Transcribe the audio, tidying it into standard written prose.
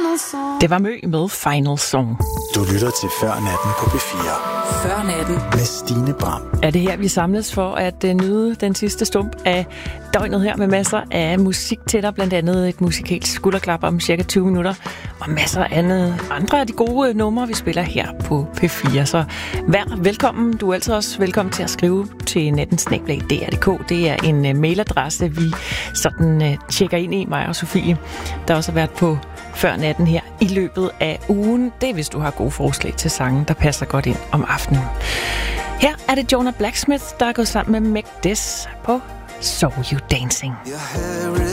Det var Mø med Final Song. Du lytter til Før Natten på P4. Før Natten med Stine Bram. Er det her, vi samles for at nyde den sidste stump af døgnet her med masser af musik til dig, blandt andet et musikalsk skulderklap om cirka 20 minutter, og masser af andre af de gode numre, vi spiller her på P4. Så vær velkommen. Du er altid også velkommen til at skrive til netten@dr.dk. Det er en mailadresse, vi sådan tjekker ind i, mig og Sofie, der også har været på Før Natten her i løbet af ugen. Det er, hvis du har gode forslag til sange, der passer godt ind om aftenen. Her er det Jonah Blacksmith, der er gået sammen med Meg Des på So You Dancing.